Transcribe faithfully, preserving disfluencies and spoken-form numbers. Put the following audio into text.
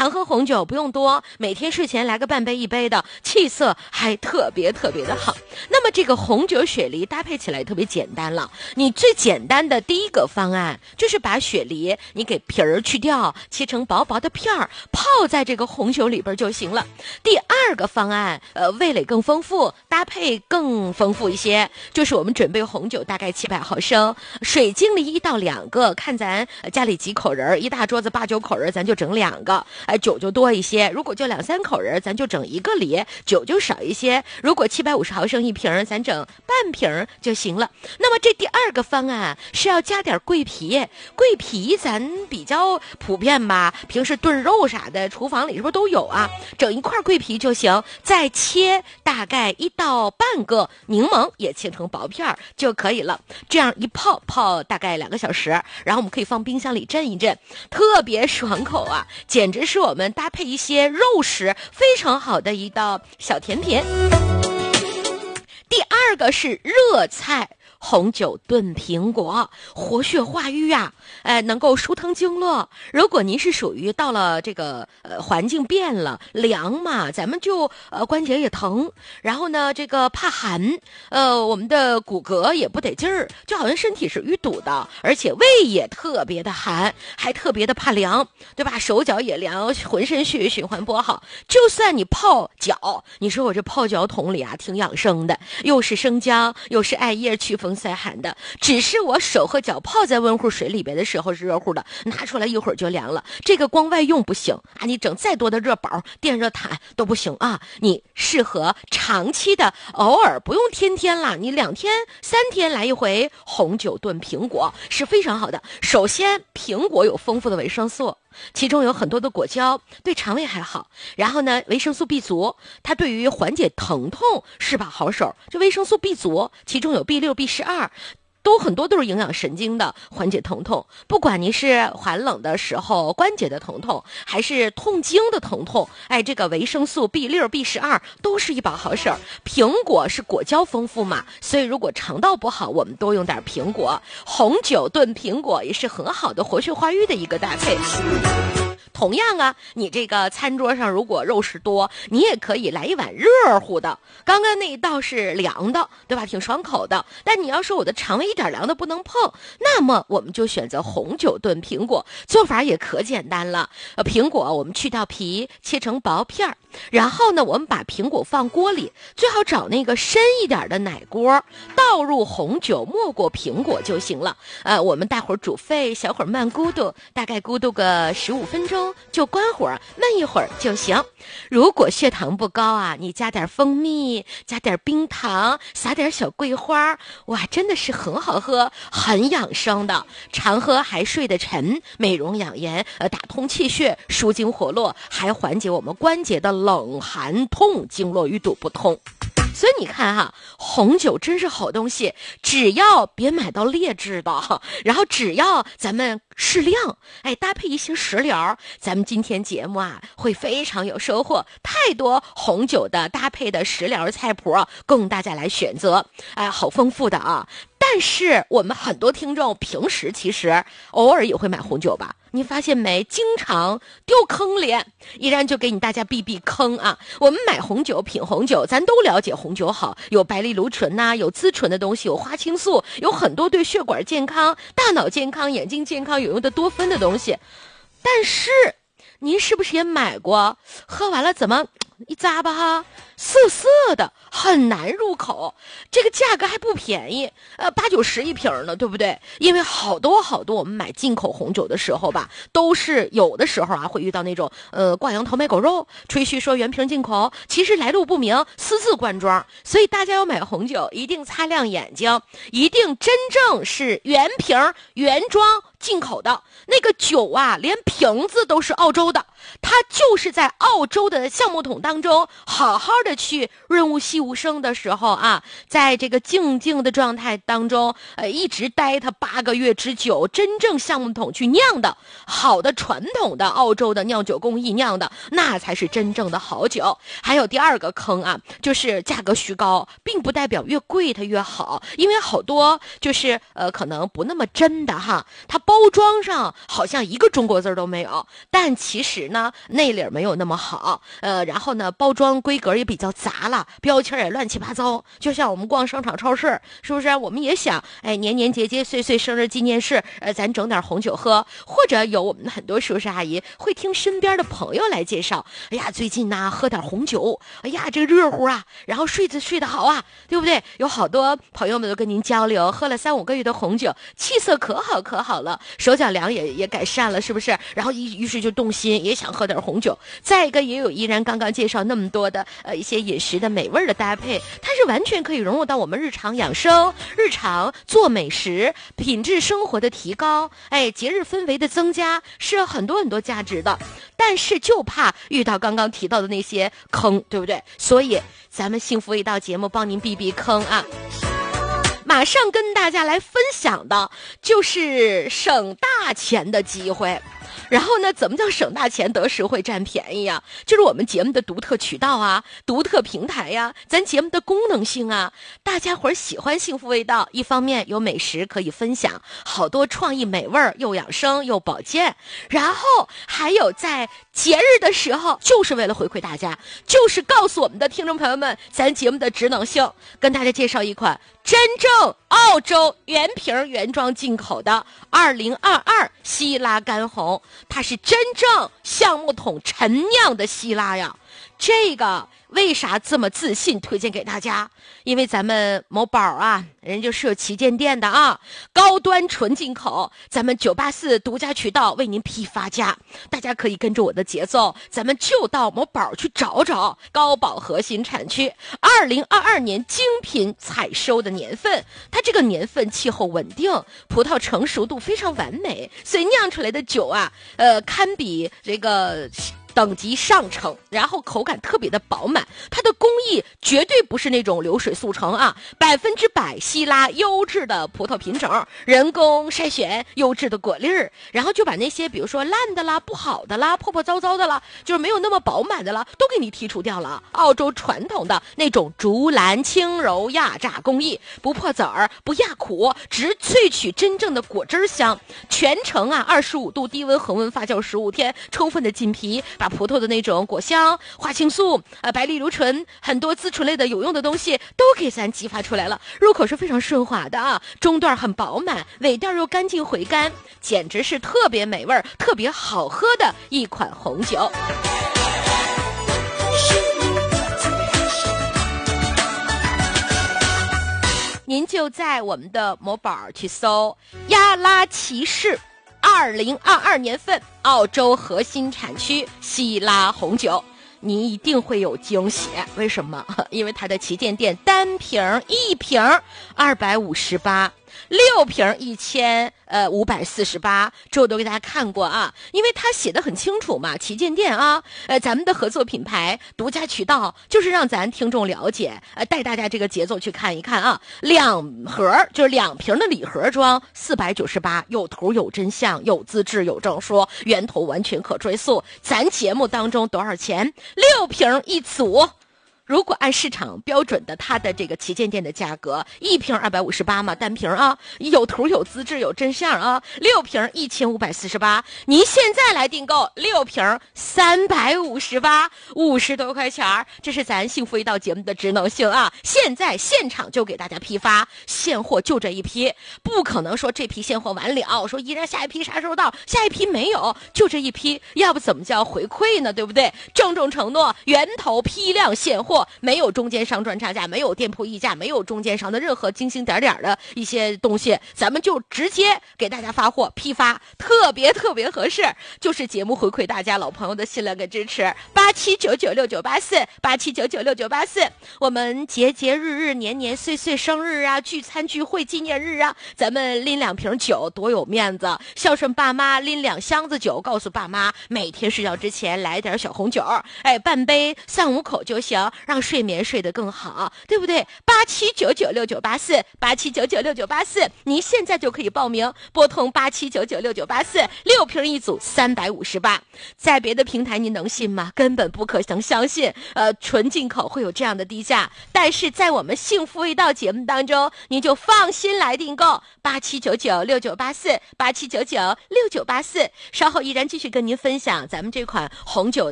常喝红酒不用多，每天睡前来个半杯一杯的，气色还特别特别的好。那么这个红酒雪梨搭配起来特别简单了，你最简单的第一个方案就是把雪梨你给皮儿去掉，切成薄薄的片儿，泡在这个红酒里边就行了。第二个方案，呃，味蕾更丰富，搭配更丰富一些，就是我们准备红酒大概七百毫升，水晶梨一到两个，看咱家里几口人，一大桌子八九口人，咱就整两个，哎，酒就多一些。如果就两三口人，咱就整一个梨，酒就少一些。如果七百五十毫升一瓶，咱整半瓶就行了。那么这第二个方案是要加点桂皮，桂皮咱比较普遍吧，平时炖肉啥的，厨房里是不是都有啊？整一块桂皮就行，再切大概一到半个柠檬，也切成薄片就可以了。这样一泡泡大概两个小时，然后我们可以放冰箱里镇一镇，特别爽口啊，简直是我们搭配一些肉食非常好的一道小甜品。第二个是热菜红酒炖苹果，活血化瘀啊，哎，能够疏通经络。如果您是属于到了这个呃环境变了凉嘛，咱们就呃关节也疼，然后呢这个怕寒，呃我们的骨骼也不得劲儿，就好像身体是淤堵的，而且胃也特别的寒，还特别的怕凉，对吧？手脚也凉，浑身血液循环不好。就算你泡脚，你说我这泡脚桶里啊挺养生的，又是生姜，又是艾叶祛风散寒的，只是我手和脚泡在温乎水里边的时候是热乎的，拿出来一会儿就凉了。这个光外用不行啊，你整再多的热宝、电热毯都不行啊。你适合长期的，偶尔不用天天啦，你两天三天来一回红酒炖苹果是非常好的。首先，苹果有丰富的维生素，其中有很多的果胶对肠胃还好，然后呢维生素 B 族，它对于缓解疼痛是把好手。这维生素 B 族其中有 B 六 B 十二，都很多都是营养神经的，缓解疼痛。不管你是寒冷的时候关节的疼痛，还是痛经的疼痛，哎，这个维生素 B 六 B 十二都是一把好手。苹果是果胶丰富嘛，所以如果肠道不好，我们多用点苹果。红酒炖苹果也是很好的活血化瘀的一个搭配。同样啊，你这个餐桌上如果肉食多，你也可以来一碗热乎的。刚刚那一道是凉的，对吧？挺爽口的。但你要说我的肠胃一点凉的不能碰，那么我们就选择红酒炖苹果。做法也可简单了。呃，苹果我们去掉皮，切成薄片儿，然后呢，我们把苹果放锅里，最好找那个深一点的奶锅，倒入红酒，没过苹果就行了。呃，我们大伙儿煮沸，小会儿慢咕嘟，大概咕嘟个十五分钟。就关火，焖一会儿就行。如果血糖不高啊，你加点蜂蜜，加点冰糖，撒点小桂花，哇，真的是很好喝，很养生的。常喝还睡得沉，美容养颜，呃，打通气血，舒筋活络，还缓解我们关节的冷寒痛，经络淤堵不通。所以你看哈，红酒真是好东西，只要别买到劣质的，然后只要咱们适量，哎，搭配一些食疗，咱们今天节目啊会非常有收获。太多红酒的搭配的食疗菜谱供大家来选择，哎，好丰富的啊！但是我们很多听众平时其实偶尔也会买红酒吧，你发现没？经常丢坑里，依然就给你大家避避坑啊！我们买红酒品红酒，咱都了解红酒好，有白藜芦醇呐、啊，有滋醇的东西，有花青素，有很多对血管健康、大脑健康、眼睛健康有用的多酚的东西。但是您是不是也买过？喝完了怎么一咂巴哈，涩涩的，很难入口，这个价格还不便宜，呃，八九十一瓶呢，对不对？因为好多好多我们买进口红酒的时候吧，都是有的时候啊会遇到那种呃挂羊头卖狗肉，吹嘘说原瓶进口，其实来路不明，私自灌装。所以大家要买红酒，一定擦亮眼睛，一定真正是原瓶原装进口的。那个酒啊，连瓶子都是澳洲的，它就是在澳洲的橡木桶当中好好的着去润物细无声的时候啊，在这个静静的状态当中，呃，一直待它八个月之久，真正橡木桶去酿的好的传统的澳洲的酿酒工艺酿的，那才是真正的好酒。还有第二个坑啊，就是价格虚高，并不代表越贵它越好，因为好多就是呃可能不那么真的哈，它包装上好像一个中国字都没有，但其实呢内里没有那么好，呃，然后呢包装规格也比较杂了，标签也乱七八糟。就像我们逛商场超市，是不是？我们也想，哎，年年节节岁岁生日纪念日，呃，咱整点红酒喝，或者有我们很多叔叔阿姨会听身边的朋友来介绍，哎呀，最近呢喝点红酒，哎呀，这个热乎啊，然后睡得睡得好啊，对不对？有好多朋友们都跟您交流，喝了三五个月的红酒，气色可好可好了，手脚凉也也改善了，是不是？然后于于是就动心，也想喝点红酒。再一个，也有依然刚刚介绍那么多的呃一些饮食的美味的搭配，它是完全可以融入到我们日常养生、日常做美食、品质生活的提高，哎，节日氛围的增加，是有很多很多价值的。但是就怕遇到刚刚提到的那些坑，对不对？所以咱们幸福味道节目帮您避避坑啊。马上跟大家来分享的就是省大钱的机会。然后呢，怎么叫省大钱得实惠占便宜啊？就是我们节目的独特渠道啊，独特平台呀，咱节目的功能性啊，大家伙儿喜欢幸福味道，一方面有美食可以分享，好多创意美味儿，又养生又保健，然后还有在节日的时候，就是为了回馈大家，就是告诉我们的听众朋友们，咱节目的职能性，跟大家介绍一款真正澳洲原瓶原装进口的二零二二希拉干红，它是真正橡木桶陈酿的希拉呀。这个为啥这么自信推荐给大家？因为咱们某宝啊，人就是有旗舰店的啊，高端纯进口，咱们九八四独家渠道为您批发价，大家可以跟着我的节奏，咱们就到某宝去找找高保核心产区二零二二年精品采收的年份，它这个年份气候稳定，葡萄成熟度非常完美，所以酿出来的酒啊，呃，堪比这个等级上乘，然后口感特别的饱满，它的工艺绝对不是那种流水速成啊，百分之百希拉优质的葡萄品种，人工筛选优质的果粒儿，然后就把那些比如说烂的啦、不好的啦、破破糟糟的啦，就是没有那么饱满的啦，都给你剔除掉了。澳洲传统的那种竹篮轻柔压榨工艺，不破籽儿，不压苦，只萃取真正的果汁香，全程啊二十五度低温恒温发酵十五天，充分的浸皮。把葡萄的那种果香、花青素、呃白藜芦醇，很多滋醇类的有用的东西都给咱激发出来了，入口是非常顺滑的啊，中段很饱满，尾段又干净回甘，简直是特别美味、特别好喝的一款红酒。您就在我们的某宝去搜亚拉骑士二零二二年份澳洲核心产区希拉红酒，你一定会有惊喜。为什么？因为它的旗舰店单瓶一瓶二百五十八，六瓶一千呃五百四十八，这我都给大家看过啊，因为它写的很清楚嘛，旗舰店啊，呃，咱们的合作品牌、独家渠道，就是让咱听众了解，呃，带大家这个节奏去看一看啊。两盒就是两瓶的礼盒装，四百九十八，有图有真相，有资质有证书，源头完全可追溯。咱节目当中多少钱？六瓶一组。如果按市场标准的它的这个旗舰店的价格，一瓶二百五十八嘛，单瓶啊，有图有资质有真相啊，六瓶一千五百四十八，您现在来订购六瓶三百五十八，五十多块钱儿，这是咱幸福一道节目的职能性啊！现在现场就给大家批发，现货就这一批，不可能说这批现货完了，说依然下一批啥时候到，下一批没有，就这一批，要不怎么叫回馈呢？对不对？郑重承诺，源头批量现货。没有中间商赚差价，没有店铺溢价，没有中间商的任何精星点点的一些东西，咱们就直接给大家发货批发，特别特别合适，就是节目回馈大家老朋友的信任跟支持。八七九九六九八四，八七九九六九八四，我们节节日日年年岁岁生日啊，聚餐聚会纪念日啊，咱们拎两瓶酒多有面子，孝顺爸妈拎两箱子酒，告诉爸妈每天睡觉之前来点小红酒，哎，半杯三五口就行。 让睡眠睡得更好，对不对？八七九九六九八四，八七九九六九八四，您现在就可以报名，拨通八七九九六九八四，六瓶一组，三百五十八。在别的平台您能信吗？根本不可能相信，呃，纯进口会有这样的低价，但是在我们幸福味道节目当中，您就放心来订购八七九九六九八四，八七九九六九八四。稍后依然继续跟您分享咱们这款红酒